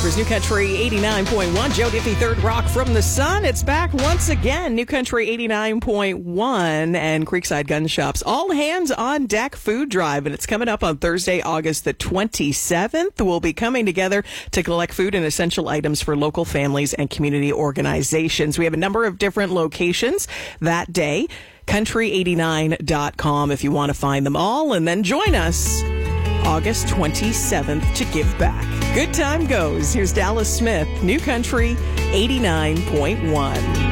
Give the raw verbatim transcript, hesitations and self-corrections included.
Denver's New Country eighty-nine point one. Joe Diffie, Third Rock from the Sun. It's back once again. New Country eighty-nine point one and Creekside Gun Shops. All hands on deck food drive. And it's coming up on Thursday, August the twenty-seventh. We'll be coming together to collect food and essential items for local families and community organizations. We have a number of different locations that day. country eighty-nine dot com if you want to find them all. And then join us August twenty-seventh to give back. Good time goes. Here's Dallas Smith, New Country eighty-nine point one.